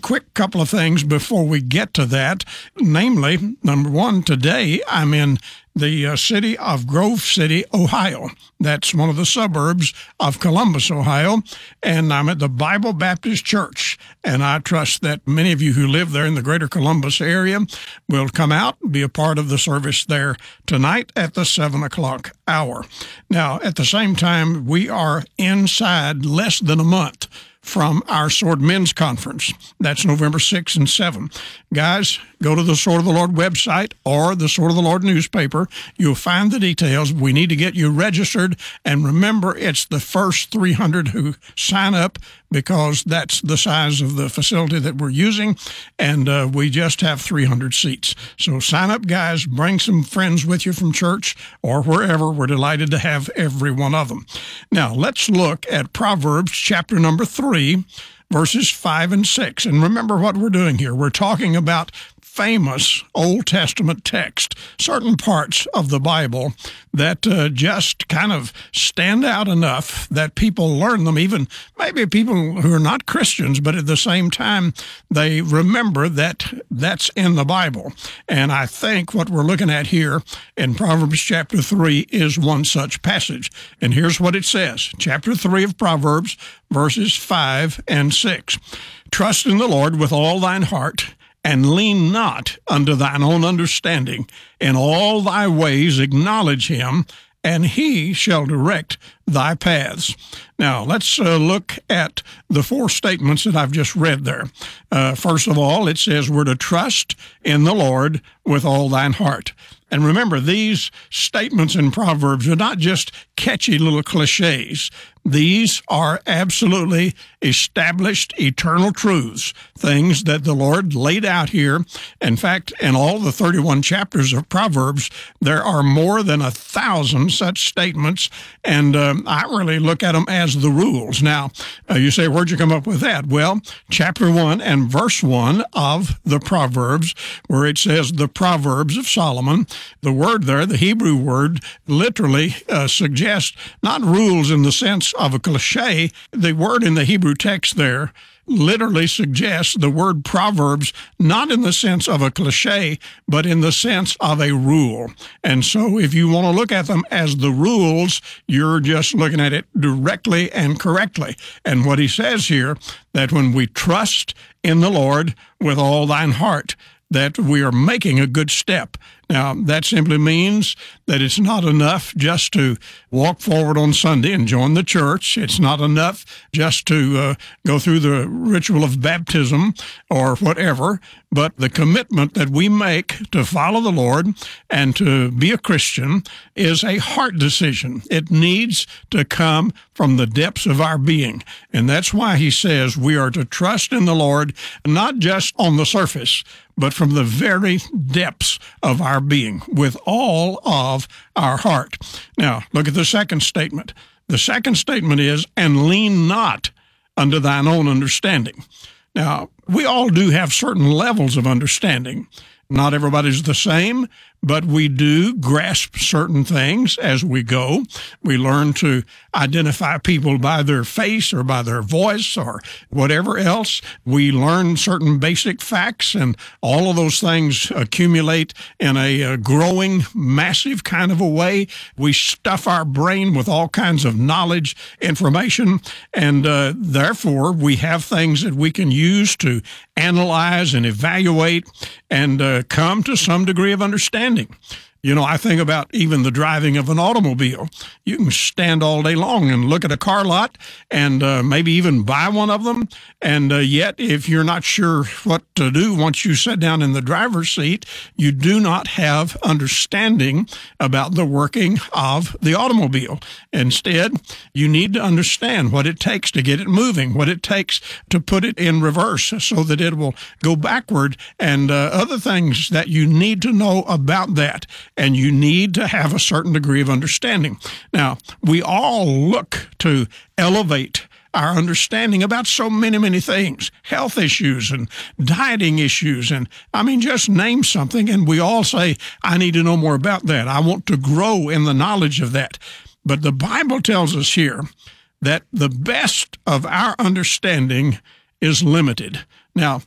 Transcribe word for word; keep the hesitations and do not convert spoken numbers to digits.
quick couple of things before we get to that. Namely, number one, today I'm in the uh, city of Grove City, Ohio. That's one of the suburbs of Columbus, Ohio, and I'm at the Bible Baptist Church. And I trust that many of you who live there in the greater Columbus area will come out and be a part of the service there tonight at the seven o'clock hour. Now, at the same time, we are inside less than a month from our Sword Men's Conference. That's November sixth and seventh. Guys, go to the Sword of the Lord website or the Sword of the Lord newspaper. You'll find the details. We need to get you registered. And remember, it's the first three hundred who sign up because that's the size of the facility that we're using. And uh, we just have three hundred seats. So sign up, guys. Bring some friends with you from church or wherever. We're delighted to have every one of them. Now, let's look at Proverbs chapter number three, verses five and six. And remember what we're doing here. We're talking about famous Old Testament text, certain parts of the Bible that uh, just kind of stand out enough that people learn them, even maybe people who are not Christians, but at the same time, they remember that that's in the Bible. And I think what we're looking at here in Proverbs chapter three is one such passage. And here's what it says, chapter three of Proverbs, verses five and six. Trust in the Lord with all thine heart, and lean not unto thine own understanding. In all thy ways acknowledge him, and he shall direct thy paths. Now, let's uh, look at the four statements that I've just read there. Uh, first of all, it says we're to trust in the Lord with all thine heart. And remember, these statements in Proverbs are not just catchy little cliches. These are absolutely established eternal truths, things that the Lord laid out here. In fact, in all the thirty-one chapters of Proverbs, there are more than a thousand such statements, and um, I really look at them as the rules. Now, uh, you say, where'd you come up with that? Well, chapter one and verse one of the Proverbs, where it says the Proverbs of Solomon, the word there, the Hebrew word, literally uh, suggests not rules in the sense of a cliche. The word in the Hebrew text there literally suggests the word Proverbs not in the sense of a cliche, but in the sense of a rule. And so if you want to look at them as the rules, you're just looking at it directly and correctly. And what he says here, that when we trust in the Lord with all thine heart, that we are making a good step. Now, that simply means that it's not enough just to walk forward on Sunday and join the church. It's not enough just to uh, go through the ritual of baptism or whatever, but the commitment that we make to follow the Lord and to be a Christian is a heart decision. It needs to come from the depths of our being. And that's why he says we are to trust in the Lord, not just on the surface, but from the very depths of our being, with all of our heart. Now, look at the second statement. The second statement is, and lean not unto thine own understanding. Now, we all do have certain levels of understanding. Not everybody's the same, but we do grasp certain things as we go. We learn to identify people by their face or by their voice or whatever else. We learn certain basic facts, and all of those things accumulate in a, a growing, massive kind of a way. We stuff our brain with all kinds of knowledge, information, and uh, therefore we have things that we can use to analyze and evaluate and uh, come to some degree of understanding. You know, I think about even the driving of an automobile. You can stand all day long and look at a car lot and uh, maybe even buy one of them. And uh, yet, if you're not sure what to do once you sit down in the driver's seat, you do not have understanding about the working of the automobile. Instead, you need to understand what it takes to get it moving, what it takes to put it in reverse so that it will go backward, and uh, other things that you need to know about that. And you need to have a certain degree of understanding. Now, we all look to elevate our understanding about so many, many things, health issues and dieting issues. And I mean, just name something, and we all say, I need to know more about that. I want to grow in the knowledge of that. But the Bible tells us here that the best of our understanding is limited. Now,